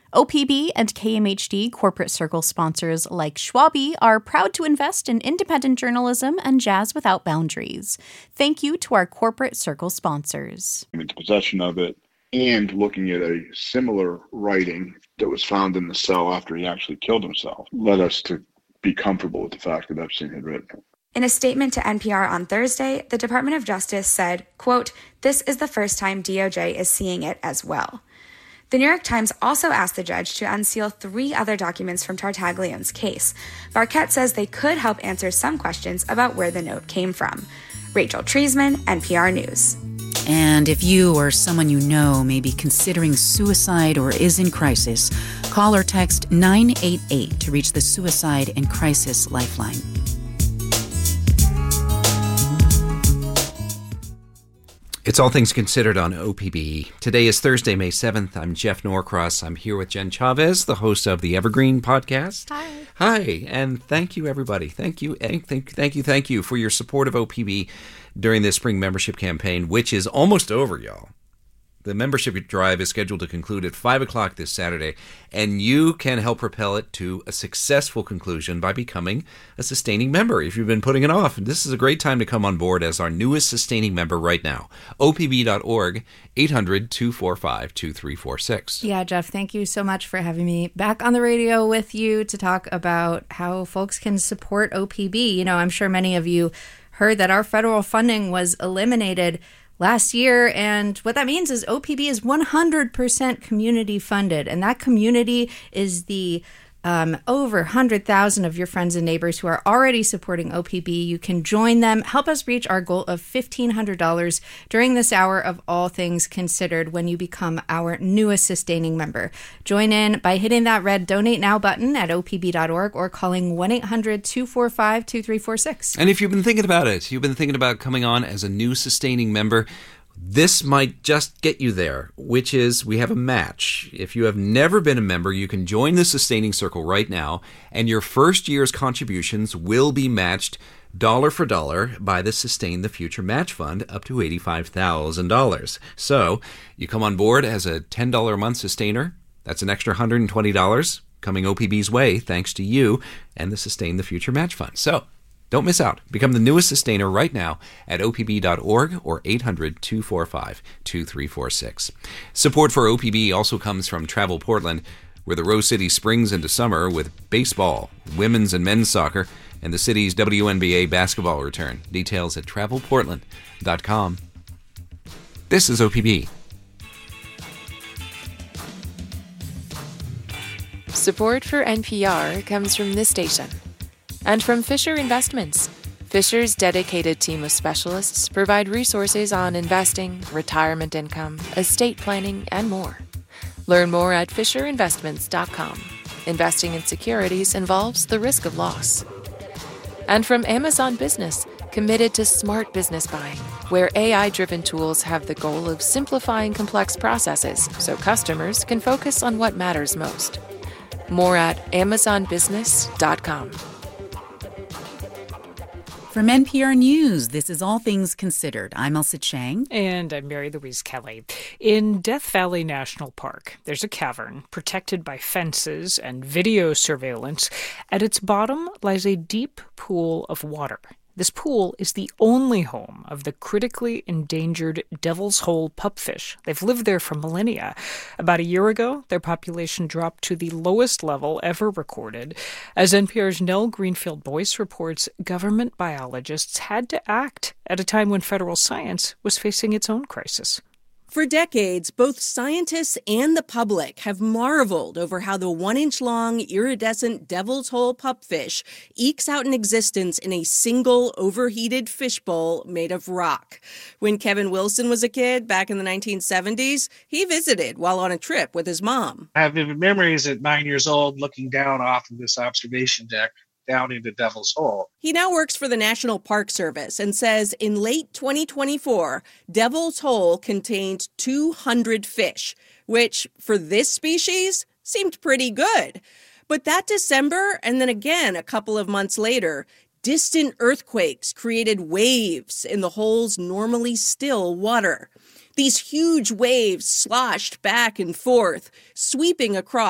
OPB and KMHD corporate circle sponsors like Schwabe are proud to invest in independent journalism and jazz without boundaries. Thank you to our corporate circle sponsors. Into possession of it and looking at a similar writing that was found in the cell after he actually killed himself led us to be comfortable with the fact that Epstein had written it. In a statement to NPR on Thursday, the Department of Justice said, quote, "This is the first time DOJ is seeing it as well." The New York Times also asked the judge to unseal 3 other documents from Tartagliane's case. Barquette says they could help answer some questions about where the note came from. Rachel Treisman, NPR News. And if you or someone you know may be considering suicide or is in crisis, call or text 988 to reach the Suicide and Crisis Lifeline. It's All Things Considered on OPB. Today is Thursday, May 7th. I'm Jeff Norcross. I'm here with Jen Chavez, the host of the Evergreen podcast. Hi. Hi, and thank you, everybody. Thank you for your support of OPB during this spring membership campaign, which is almost over, y'all. The membership drive is scheduled to conclude at 5 o'clock this Saturday, and you can help propel it to a successful conclusion by becoming a sustaining member if you've been putting it off. And this is a great time to come on board as our newest sustaining member right now. OPB.org, 800-245-2346. Yeah, Jeff, thank you so much for having me back on the radio with you to talk about how folks can support OPB. You know, I'm sure many of you heard that our federal funding was eliminated last year, and what that means is OPB is 100% community funded, and that community is the over 100,000 of your friends and neighbors who are already supporting OPB. You can join them. Help us reach our goal of $1,500 during this hour of All Things Considered when you become our newest sustaining member. Join in by hitting that red Donate Now button at opb.org or calling 1-800-245-2346. And if you've been thinking about it, you've been thinking about coming on as a new sustaining member, this might just get you there, which is we have a match. If you have never been a member, you can join the Sustaining Circle right now, and your first year's contributions will be matched dollar for dollar by the Sustain the Future Match Fund up to $85,000. So you come on board as a $10 a month sustainer. That's an extra $120 coming OPB's way thanks to you and the Sustain the Future Match Fund. So don't miss out. Become the newest sustainer right now at opb.org or 800-245-2346. Support for OPB also comes from Travel Portland, where the Rose City springs into summer with baseball, women's and men's soccer, and the city's WNBA basketball return. Details at travelportland.com. This is OPB. Support for NPR comes from this station and from Fisher Investments. Fisher's dedicated team of specialists provide resources on investing, retirement income, estate planning, and more. Learn more at FisherInvestments.com. Investing in securities involves the risk of loss. And from Amazon Business, committed to smart business buying, where AI-driven tools have the goal of simplifying complex processes so customers can focus on what matters most. More at AmazonBusiness.com. From NPR News, this is All Things Considered. I'm Elsa Chang. And I'm Mary Louise Kelly. In Death Valley National Park, there's a cavern protected by fences and video surveillance. At its bottom lies a deep pool of water. This pool is the only home of the critically endangered Devil's Hole pupfish. They've lived there for millennia. About a year ago, their population dropped to the lowest level ever recorded. As NPR's Nell Greenfield-Boyce reports, government biologists had to act at a time when federal science was facing its own crisis. For decades, both scientists and the public have marveled over how the 1-inch-long iridescent Devil's Hole pupfish ekes out an existence in a single overheated fishbowl made of rock. When Kevin Wilson was a kid back in the 1970s, he visited while on a trip with his mom. I have vivid memories at 9 years old looking down off of this observation deck down into Devil's Hole. He now works for the National Park Service and says in late 2024, Devil's Hole contained 200 fish, which for this species seemed pretty good. But that December, and then again a couple of months later, distant earthquakes created waves in the hole's normally still water. These huge waves sloshed back and forth, sweeping across